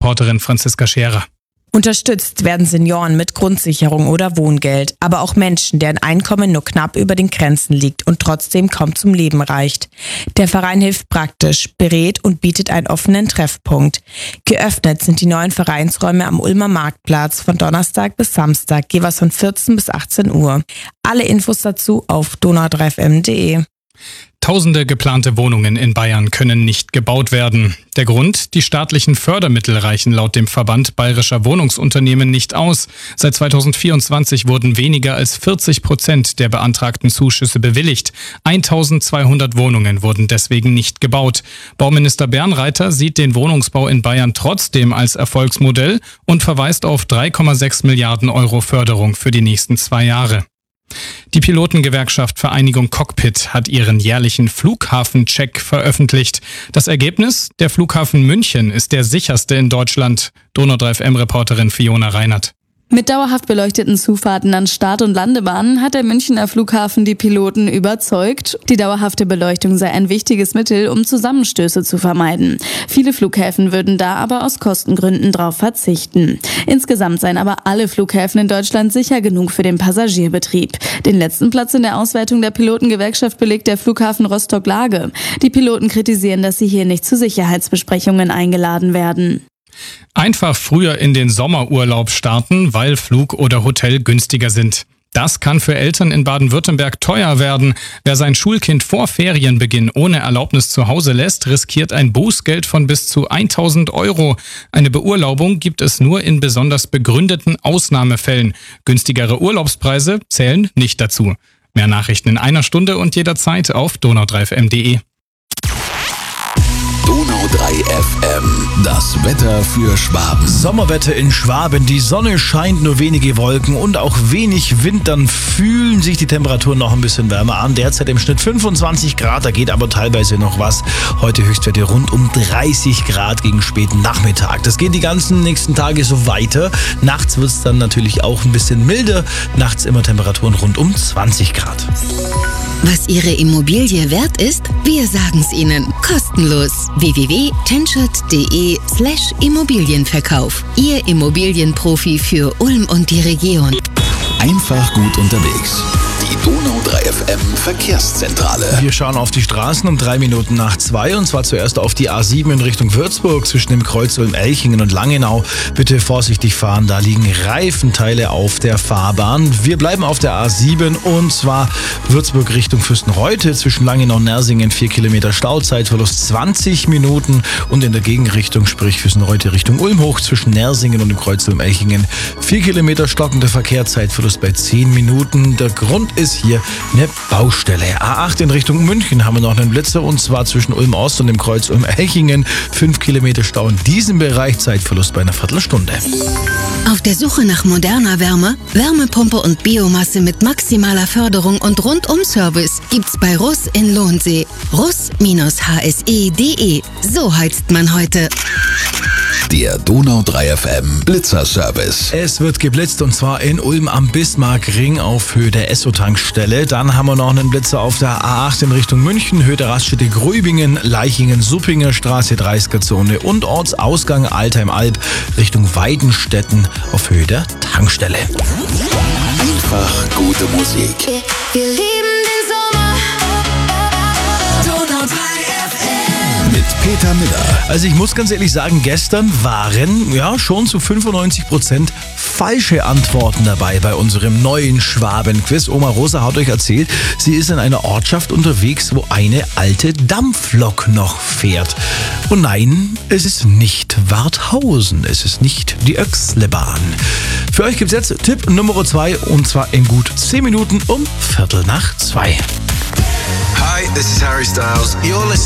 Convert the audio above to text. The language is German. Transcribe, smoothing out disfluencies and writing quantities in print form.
Reporterin Franziska Scherer. Unterstützt werden Senioren mit Grundsicherung oder Wohngeld, aber auch Menschen, deren Einkommen nur knapp über den Grenzen liegt und trotzdem kaum zum Leben reicht. Der Verein hilft praktisch, berät und bietet einen offenen Treffpunkt. Geöffnet sind die neuen Vereinsräume am Ulmer Marktplatz von Donnerstag bis Samstag, jeweils von 14 bis 18 Uhr. Alle Infos dazu auf donau3fm.de. Tausende geplante Wohnungen in Bayern können nicht gebaut werden. Der Grund? Die staatlichen Fördermittel reichen laut dem Verband Bayerischer Wohnungsunternehmen nicht aus. Seit 2024 wurden weniger als 40% der beantragten Zuschüsse bewilligt. 1200 Wohnungen wurden deswegen nicht gebaut. Bauminister Bernreiter sieht den Wohnungsbau in Bayern trotzdem als Erfolgsmodell und verweist auf 3,6 Milliarden Euro Förderung für die nächsten 2 Jahre. Die Pilotengewerkschaft Vereinigung Cockpit hat ihren jährlichen Flughafencheck veröffentlicht. Das Ergebnis? Der Flughafen München ist der sicherste in Deutschland. Donau3FM-Reporterin Fiona Reinert. Mit dauerhaft beleuchteten Zufahrten an Start- und Landebahnen hat der Münchner Flughafen die Piloten überzeugt. Die dauerhafte Beleuchtung sei ein wichtiges Mittel, um Zusammenstöße zu vermeiden. Viele Flughäfen würden da aber aus Kostengründen drauf verzichten. Insgesamt seien aber alle Flughäfen in Deutschland sicher genug für den Passagierbetrieb. Den letzten Platz in der Auswertung der Pilotengewerkschaft belegt der Flughafen Rostock-Lage. Die Piloten kritisieren, dass sie hier nicht zu Sicherheitsbesprechungen eingeladen werden. Einfach früher in den Sommerurlaub starten, weil Flug oder Hotel günstiger sind. Das kann für Eltern in Baden-Württemberg teuer werden. Wer sein Schulkind vor Ferienbeginn ohne Erlaubnis zu Hause lässt, riskiert ein Bußgeld von bis zu 1.000 Euro. Eine Beurlaubung gibt es nur in besonders begründeten Ausnahmefällen. Günstigere Urlaubspreise zählen nicht dazu. Mehr Nachrichten in einer Stunde und jederzeit auf donau3fm.de. Donau3FM, das Wetter für Schwaben. Sommerwetter in Schwaben, die Sonne scheint, nur wenige Wolken und auch wenig Wind, dann fühlen sich die Temperaturen noch ein bisschen wärmer an. Derzeit im Schnitt 25 Grad, da geht aber teilweise noch was. Heute Höchstwerte rund um 30 Grad gegen späten Nachmittag. Das geht die ganzen nächsten Tage so weiter. Nachts wird es dann natürlich auch ein bisschen milder. Nachts immer Temperaturen rund um 20 Grad. Was Ihre Immobilie wert ist? Wir sagen's Ihnen. Kostenlos. www.tenschert.de/Immobilienverkauf. Ihr Immobilienprofi für Ulm und die Region. Einfach gut unterwegs. Die Donau3FM Verkehrszentrale. Wir schauen auf die Straßen um 2:03 und zwar zuerst auf die A7 in Richtung Würzburg zwischen dem Kreuz Ulm-Elchingen und Langenau. Bitte vorsichtig fahren, da liegen Reifenteile auf der Fahrbahn. Wir bleiben auf der A7 und zwar Würzburg Richtung Fürstenreute zwischen Langenau und Nersingen 4 Kilometer Stauzeitverlust 20 Minuten und in der Gegenrichtung, sprich Fürstenreute Richtung Ulm hoch zwischen Nersingen und dem Kreuz Ulm-Elchingen 4 Kilometer stockender Verkehr, Zeitverlust bei 10 Minuten. Der Grund ist hier eine Baustelle. A8 in Richtung München haben wir noch einen Blitzer und zwar zwischen Ulm Ost und dem Kreuz Ulm-Elchingen 5 Kilometer Stau in diesem Bereich, Zeitverlust bei einer Viertelstunde. Auf der Suche nach moderner Wärme, Wärmepumpe und Biomasse mit maximaler Förderung und Rundum-Service gibt's bei Russ in Lohnsee. Russ-hse.de. So heizt man heute. Der Donau3FM Blitzerservice. Es wird geblitzt und zwar in Ulm am Bismarckring auf Höhe der Esso-Tankstelle. Dann haben wir noch einen Blitzer auf der A8 in Richtung München, Höhe der Raststätte Gröbingen, Leichingen, Suppinger Straße, 30er-Zone und Ortsausgang Altheim-Alb Richtung Weidenstetten auf Höhe der Tankstelle. Einfach gute Musik. Wir lieben den Sommer. Donau3FM. Mit Peter Miller. Also ich muss ganz ehrlich sagen, gestern waren ja schon zu 95% falsche Antworten dabei bei unserem neuen Schwaben-Quiz. Oma Rosa hat euch erzählt, sie ist in einer Ortschaft unterwegs, wo eine alte Dampflok noch fährt. Und nein, es ist nicht Warthausen, es ist nicht die Öxlebahn. Für euch gibt es jetzt Tipp Nummer 2 und zwar in gut 10 Minuten um 2:15. Hi, this is Harry Styles. You're listening